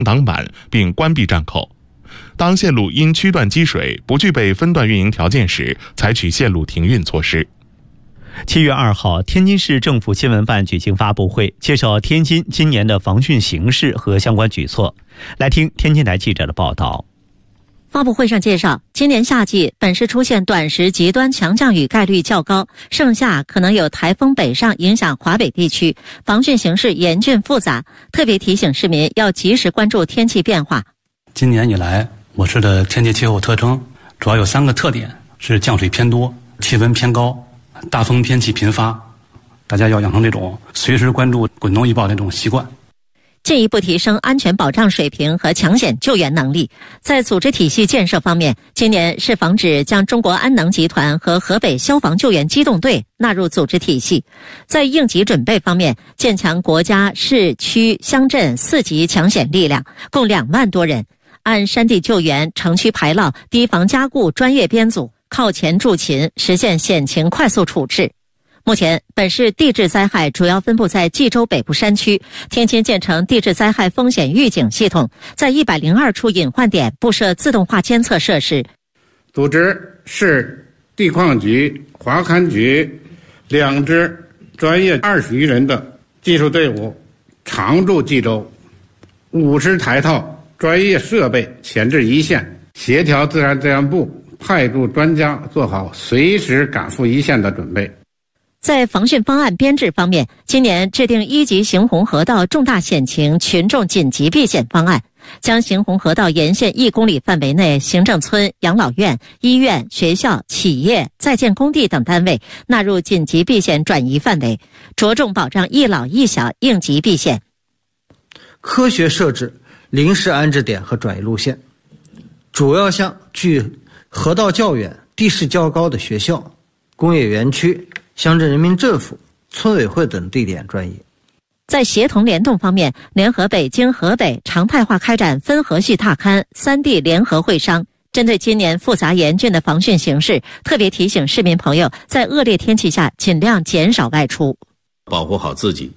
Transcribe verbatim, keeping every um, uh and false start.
挡板并关闭站口。当线路因区段积水不具备分段运营条件时，采取线路停运措施。 七月二号，天津市政府新闻办举行发布会，介绍天津今年的防汛形势和相关举措。来听天津台记者的报道。 发布会上介绍，今年夏季本市出现短时极端强降雨概率较高，盛夏可能有台风北上影响华北地区，防汛形势严峻复杂，特别提醒市民要及时关注天气变化。 今年以来，我市的天气气候特征主要有三个特点：是降水偏多、气温偏高、大风天气频发。大家要养成这种随时关注滚动预报的这种习惯。 进一步提升安全保障水平和抢险救援能力。在组织体系建设方面，今年市防指将中国安能集团和河北消防救援机动队纳入组织体系。在应急准备方面，建强国家市区乡镇四级抢险力量，共两万多人，按山地救援、城区排涝、堤防加固专业编组，靠前助勤，实现险情快速处置。目前，本市地质灾害主要分布在冀州北部山区。天津建成地质灾害风险预警系统，在一百零二处隐患点布设自动化监测设施。 组织市地矿局、华勘局两支专业二十余人的技术队伍常驻冀州，五十台套专业设备前置一线，协调自然资源部派驻专家做好随时赶赴一线的准备。 在防汛方案编制方面，今年制定一级行洪河道重大险情群众紧急避险方案，将行洪河道沿线一公里范围内行政村、养老院、医院、学校、企业、在建工地等单位纳入紧急避险转移范围，着重保障一老一小应急避险。 科学设置临时安置点和转移路线，主要向距河道较远、地势较高的学校、工业园区、乡镇人民政府、村委会等地点转移。 在协同联动方面，联合北京、河北常态化开展分河系踏勘、三地联合会商。针对今年复杂严峻的防汛形势，特别提醒市民朋友在恶劣天气下尽量减少外出， 保护好自己，